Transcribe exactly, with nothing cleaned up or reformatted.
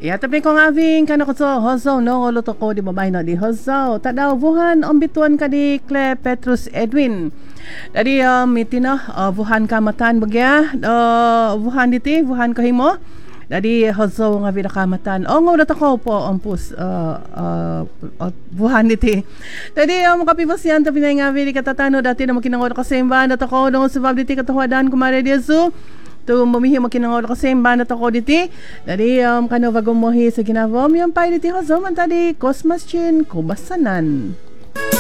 Ya, tapi kung aving kana ko so hozo no ulo to ko di babay na di hozo. Tadaw buhan ang bituan ka di Claire Petrus Edwin. Dari um, mitina uh, buhan kamatan bagya. Uh, buhan diti, buhan kahimo. Dari hozo nga vida kamatan. O nga ulo to ko po ang pus uh, uh, uh, buhan diti. Dari um, kapibasyan tapi na nga vidi katatano dati na makinangod ka semba na to ko no sabab diti katawadan kumare Jesu. Tu mamihi makinangol ko semba na to ko diti. Dari um, kano bagong mohi sa ginavom yung pay diti hozo man tadi Cosmas Chin Kubasanan.